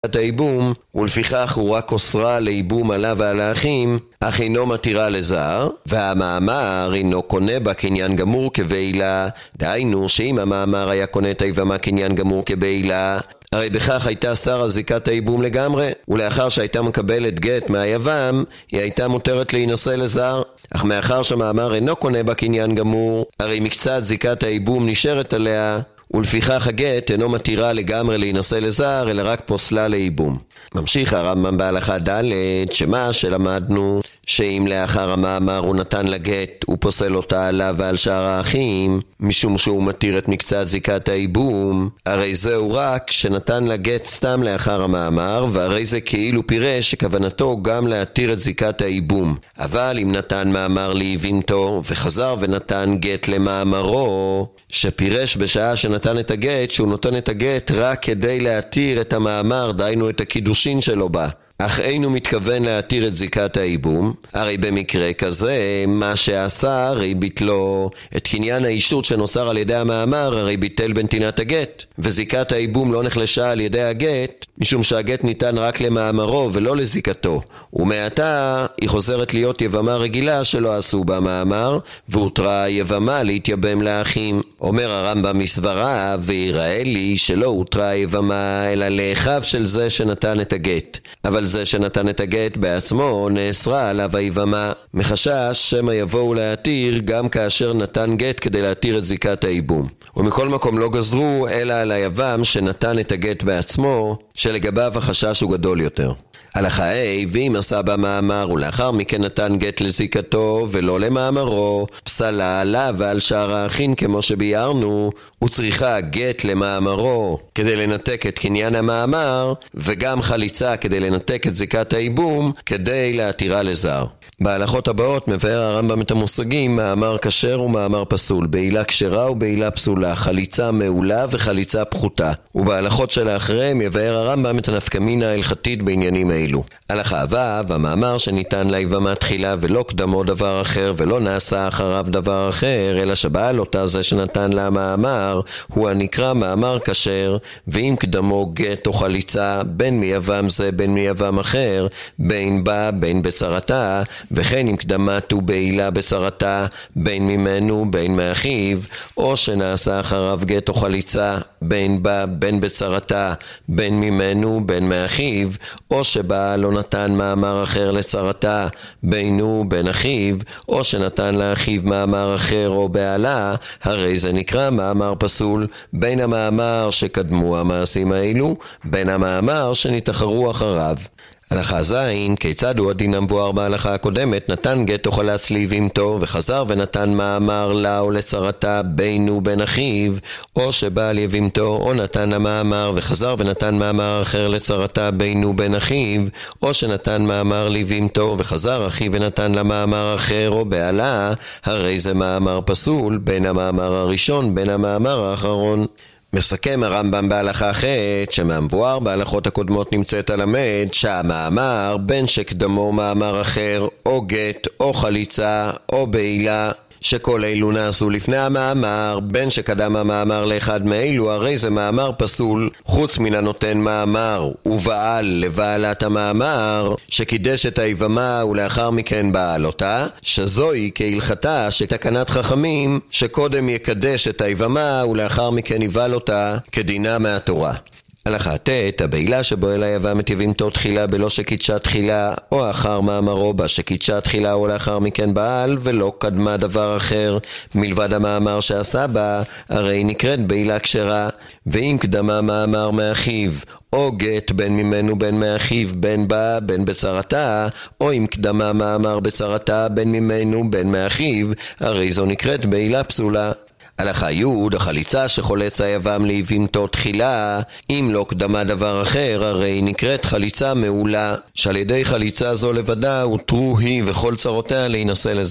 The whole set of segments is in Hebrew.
הייבום, ולפיכך הוא רק אוסרה לייבום עליו ועל האחים, אך אינו מתירה לזר, והמאמר אינו קונה בה קניין גמור כבעילה. דהיינו שאם המאמר היה קונה את היבמה קניין גמור כבעילה, הרי בכך הייתה שרה זיקת הייבום לגמרי, ולאחר שהייתה מקבלת גט מהיבם, היא הייתה מותרת להינשא לזר. אך מאחר שהמאמר אינו קונה בה קניין גמור, הרי מקצת זיקת הייבום נשארת עליה, ולפיכך הגט אינו מתירה לגמרי להינשא לזר, אלא רק פוסלה לייבום. ממשיך הרמב"ם בהלכה ד' שמה שלמדנו, שאם לאחר המאמר הוא נתן לגט, הוא פוסל אותה עליו ועל שאר האחים, משום שהוא מתיר את מקצת זיקת הייבום, הרי זהו רק שנתן לגט סתם לאחר המאמר, והרי זה כאילו פירש שכוונתו גם להתיר את זיקת הייבום. אבל אם נתן מאמר ליבימתו, וחזר ונתן גט למאמרו, שפירש בשעה שנתן את הגט, שהוא נותן את הגט רק כדי להתיר את המאמר, דהיינו את הקידושין שלו בה, אך אינו מתכוון להתיר את זיקת הייבום, הרי במקרה כזה מה שעשה הרי ביטלו את קניין האישות שנוצר על ידי המאמר, הרי ביטל בנתינת הגט, וזיקת הייבום לא נחלשה על ידי הגט, משום שהגט ניתן רק למאמרו ולא לזיקתו, ומעתה היא חוזרת להיות יבמה רגילה שלא עשו בה מאמר, והותרה יבמה להתייבם לאחים. אומר הרמב"ם מסברה, ויראה לי שלא הותרה יבמה אלא לאחיו של זה שנתן את הגט, אבל זה שנתן את הגט בעצמו נאסרה עליו היבמה, מחשש שמא יבואו להתיר גם כאשר נתן גט כדי להתיר את זיקת הייבום. ומכל מקום לא גזרו אלא על היבם שנתן את הגט בעצמו, שלגביו החשש הוא גדול יותר. הלכה ה' ואם עשה במאמר ולאחר מכן נתן גט לזיקתו ולא למאמרו, פסלה עליו ועל שאר האחים כמו שביארנו, הוא צריכה גט למאמרו כדי לנתק את קניין המאמר, וגם חליצה כדי לנתק את זיקת הייבום כדי להתירה לזר. בהלכות הבאות מבאר הרמב"ם את המושגים מאמר כשר ומאמר פסול, בעילה כשרה ובעילה פסולה, חליצה מעולה וחליצה פחותה. ובהלכות שלאחריהם יבאר הרמב"ם את הנפקמינה ההלכתית בעניינים אלו. הלכה ו' המאמר שניתן ליבמה תחילה ולא קדמו דבר אחר ולא נעשה אחריו דבר אחר, אלא שבעל אותה זה שנתן לה מאמר הוא הנקרא מאמר כשר, ואם קדמו גט או חליצה בין מיבם זה בין מיבם אחר, בין בה בין בצרתה, וכן אם קדמת הוא בעילה בצרתה בין ממנו בין מאחיו, או שנעשה אחריו גט או חליצה בין בה בין בצרתה בין ממנו בין מאחיו, או שבעל לא נתן מאמר אחר לצרתה בינו בין אחיו, או שנתן לאחיו מאמר אחר או בעלה, הרי זה נקרא מאמר פסול, בין המאמר שקדמו המעשים האלו בין המאמר שנתאחרו אחריו. הלכה ז' כיצד הוא הדין המבואר בהלכה הקודמת, נתן גט או חלץ ליבימתו וחזר ונתן מאמר לה או לצרתה בינו בין אחיו, או שבא ליבימתו או נתן המאמר וחזר ונתן מאמר אחר לצרתה בינו בין אחיו, או שנתן מאמר ליבימתו וחזר אחיו ונתן לה מאמר אחר או בעלה, הרי זה מאמר פסול, בין המאמר הראשון בין המאמר האחרון. מסכם הרמב"ם בהלכה ח' שמהמבואר בהלכות הקודמות נמצאת הלמד שהמאמר בין שקדמו מאמר אחר או גט או חליצה או בעילה שכל אלו נעשו לפני המאמר, בין שקדם המאמר לאחד מאלו, הרי זה מאמר פסול, חוץ מן הנותן מאמר ובעל לבעלת המאמר שקידש את היבמה ולאחר מכן בעל אותה, שזוהי כהלכתה שתקנת חכמים שקודם יקדש את היבמה ולאחר מכן יבעל אותה כדינה מהתורה. הלכה ט' הבעילה שבו אל היבם את יבימתו תחילה בלא שקידשה תחילה, או אחר מאמרו בה שקידשה תחילה או לאחר מכן בעל ולא קדמה דבר אחר מלבד המאמר שעשה בה, הרי נקראת בעילה כשרה. ואם קדמה מאמר מאחיו או גט בין ממנו בין מאחיו בין בה בין בצרתה, או אם קדמה מאמר בצרתה בין ממנו בין מאחיו, הרי זו נקראת בעילה פסולה. הלכה י' החליצה שחולץ היבם ליבימתו תחילה, אם לא קדמה דבר אחר, הרי נקראת חליצה מעולה, שעל ידי חליצה זו לבדה הותרו היא וכל צרותיה להינשא לזר.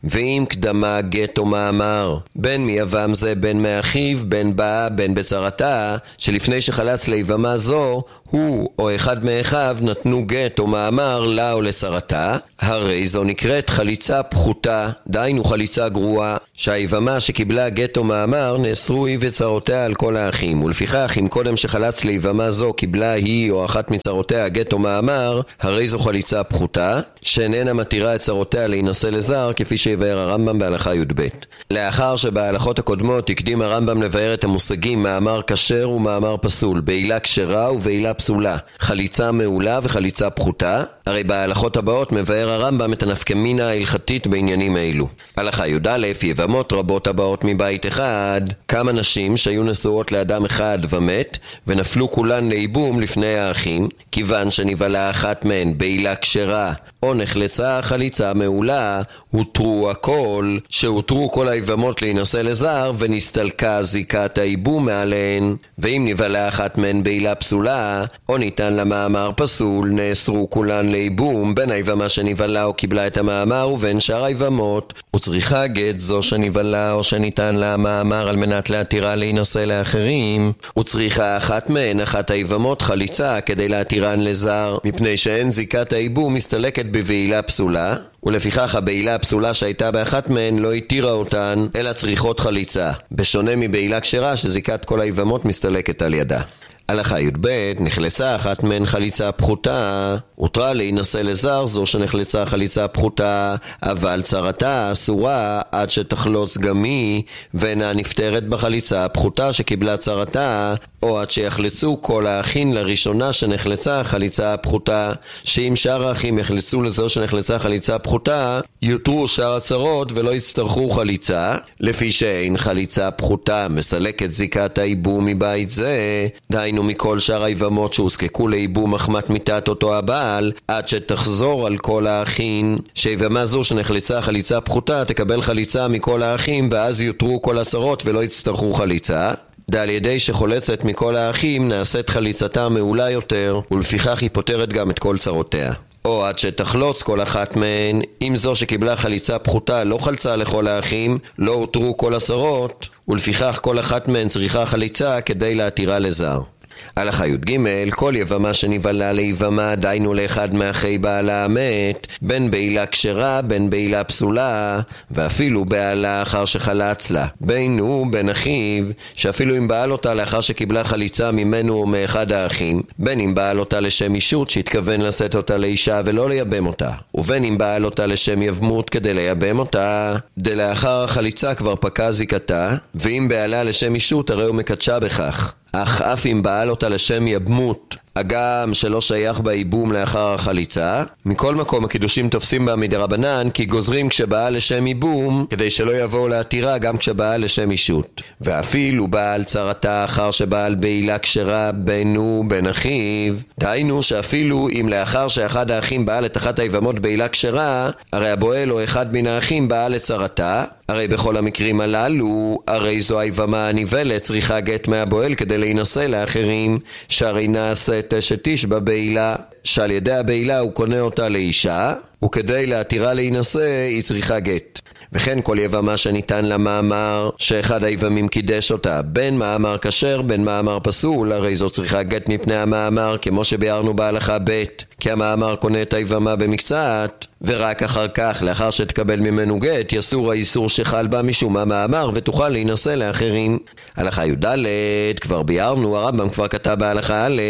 ואם קדמה גט או מאמר, בין מיבם זה בין מאחיו, בין בא, בין בצרתה, שלפני שחלץ ליבמה זו, הוא או אחד מאחיו נתנו גט או מאמר לה או לצרתה, הרי זו נקראת חליצה פחותה, דהיינו חליצה גרועה, שהיבמה שקיבלה גט או מאמר נאסרו היא וצרותיה על כל האחים, ולפיכך אם קודם שחלץ ליבמה זו קיבלה היא או אחת מצרותיה גט או מאמר, הרי זו חליצה פחותה, שאיננה מתירה את צרותיה להינשא לזר, כפי שיבאר הרמב"ם בהלכה י"ב. לאחר שבהלכות הקודמות הקדים הרמב"ם לבאר את המושגים מאמר כשר ומאמר פסול, בעילה כשרה ובעילה פסולה, חליצה מעולה וחליצה פחותה, הרי בהלכות הבאות מבאר הרמב"ם את הנפקמינה ההלכתית בעניינים אלו. הלכה י"א, יבמות רבות הבאות מבית אחד, כמה נשים שהיו נשואות לאדם אחד ומת, ונפלו כולן לייבום לפני האחים, כיוון שנבלה אחת מהן בעילה כשרה או נחלצה חליצה מעולה, הותרו הכל, שהותרו כל היבמות להינשא לזר, ונסתלקה זיקת הייבום מעליהן. ואם נבלה אחת מהן בעילה פסולה, או ניתן לה מאמר פסול, נאסרו כולן לייבום, בין היבמה שנבלה או קיבלה את המאמר ובין שאר היבמות, וצריכה גט זו שנבלה או שניתן לה מאמר על מנת להתירה להינשא לאחרים, וצריכה אחת מהן, אחת היבמות, חליצה כדי להתירן לזר, מפני שאין זיקת הייבום מסתלקת בבעילה פסולה, ולפיכך הבעילה הפסולה שהייתה באחת מהן לא התירה אותן, אלא צריכות חליצה, בשונה מבעילה כשרה שזיקת כל היבמות מסתלקת על ידה. הלכה י"ב, נחלצה אחת מהן חליצה פחותה, הותרה להינשא לזר זו שנחלצה חליצה פחותה, אבל צרתה אסורה עד שתחלוץ גם היא, ואינה נפטרת בחליצה הפחותה שקיבלה צרתה, או עד שיחלצו כל האחים לראשונה שנחלצה חליצה פחותה, שאם שאר האחים יחלצו לזו שנחלצה חליצה פחותה, יותרו שאר הצרות ולא יצטרכו חליצה, לפי שאין חליצה פחותה מסלקת זיקת הייבום מבית זה, דהיינו מכל שאר היבמות שהוזקקו לייבום מחמת מיתת אותו הבעל, עד שתחזור על כל האחים, שיבמה זו שנחלצה חליצה פחותה תקבל חליצה מכל האחים, ואז יותרו כל הצרות ולא יצטרכו חליצה. על ידי שחולצת מכל האחים נעשית חליצתה מעולה יותר, ולפיכך היא פותרת גם את כל צרותיה. או עד שתחלוץ כל אחת מהן, אם זו שקיבלה חליצה פחותה לא חלצה לכל האחים, לא הותרו כל הצרות, ולפיכך כל אחת מהן צריכה חליצה כדי להתירה לזר. הלכה י"ג, כל יבמה שנבלה ליבמה, דיינו לאחד מאחי בעלה המת, בין בעילה כשרה, בין בעילה פסולה, ואפילו בעלה אחר שחלץ לה, בין הוא בין אחיו, שאפילו אם בעל אותה לאחר שקיבלה חליצה ממנו או מאחד האחים, בין אם בעל אותה לשם אישות שהתכוון לשאת אותה לאישה ולא לייבם אותה, ובין אם בעל אותה לשם יבמות כדי לייבם אותה, דלאחר החליצה כבר פקע זיקתה, ואם בעלה לשם אישות הרי הוא מקדשה בכך. אך אף אם בעל אותה לשם יבמות, אגם שלא שייך בייבום לאחר החליצה, מכל מקום הקידושים תופסים בה מדרבנן, כי גוזרים כשבעל לשם ייבום, כדי שלא יבואו להתירה גם כשבעל לשם אישות. ואפילו בעל צרתה אחר שבעל בעילה כשרה בינו בין אחיו, דהיינו שאפילו אם לאחר שאחד האחים בעל את אחת היבמות בעילה כשרה, הרי הבועל או אחד מן האחים בעל את צרתה, הרי בכל המקרים הללו, הרי זו היבמה הניבלת צריכה גט מהבועל כדי להינשא לאחרים, שהרי נעשית אשת איש בבעילה, שעל ידי הבעילה הוא קונה אותה לאישה, וכדי להתירה להינשא היא צריכה גט. וכן כל יבמה שניתן לה מאמר שאחד היבמים קידש אותה, בין מאמר כשר בין מאמר פסול, הרי זו צריכה גט מפני המאמר, כמו שביארנו בהלכה ב', כי המאמר קונה את היבמה במקצת, ורק אחר כך, לאחר שתקבל ממנו גט, יסור האיסור שחל בה משום המאמר, ותוכל להינשא לאחרים. הלכה י"ד, כבר ביארנו, הרמב"ם כבר כתב בהלכה א',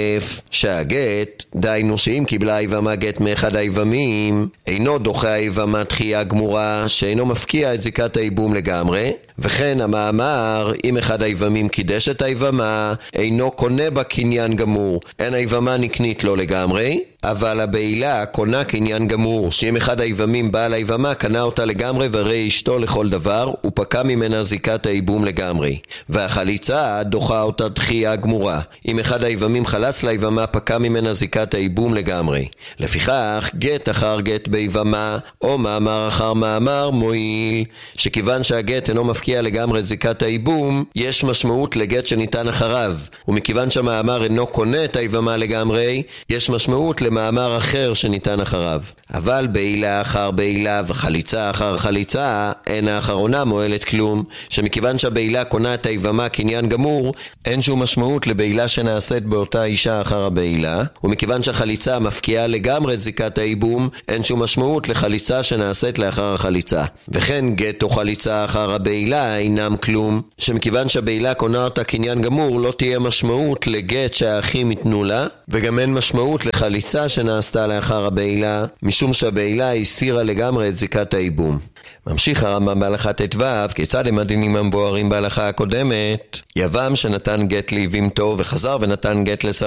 שהגט, דהיינו שאם קיבלה היבמה גט מאחד היבמים, אינו דוחה היבמה דחייה גמורה, שאינו מפקיע את זיקת הייבום לגמרי, וכן המאמר, אם אחד היבמים קידש את היבמה, אינו קונה בה קניין גמור, אין היבמה נקנית לו לגמרי, אבל הבעילה קונה קניין גמור, שאם אחד היבמים בעל היבמה קנה אותה לגמרי וראי אשתו לכל דבר, ופקע ממנה זיקת הייבום לגמרי. והחליצה דוחה אותה דחייה גמורה, אם אחד היבמים חלץ ליבמה פקע ממנה זיקת הייבום לגמרי. לפיכך גט אחר גט ביבמה, או מאמר אחר מאמר מועיל, שכיוון שהגט אינו מפקיע מפקיע לגמרי את זיקת הייבום, יש משמעות לגט שניתן אחריו, ומכיוון שהמאמר אינו קונה את היבמה לגמרי, יש משמעות למאמר אחר שניתן אחריו. אבל בעילה אחר בעילה וחליצה אחר חליצה, אין האחרונה מועלת כלום, שמכיוון שהבעילה קונה את היבמה קניין גמור, אין שום משמעות לבעילה שנעשית באותה אישה אחר הבעילה, ומכיוון שהחליצה מפקיעה לגמרי את זיקת הייבום, אין שום משמעות לחליצה שנעשית לאחר החליצה. וכן גט או חליצה אחר הבעילה אינם כלום, שמכיוון שהבעילה קונה אותה קניין גמור, לא תהיה משמעות לגט שהאחים יתנו לה, וגם אין משמעות לחליצה שנעשתה לאחר הבעילה, משום שהבעילה הסירה לגמרי את זיקת הייבום. ממשיך הרמב"ם בהלכה ט"ו, כיצד הם הדינים המבוארים בהלכה הקודמת? יבם שנתן גט לאיבים טוב וחזר ונתן גט